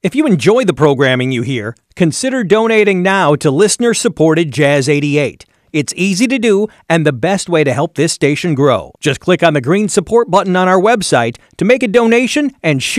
If you enjoy the programming you hear, consider donating now to listener-supported Jazz 88. It's easy to do and the best way to help this station grow. Just click on the green support button on our website to make a donation and share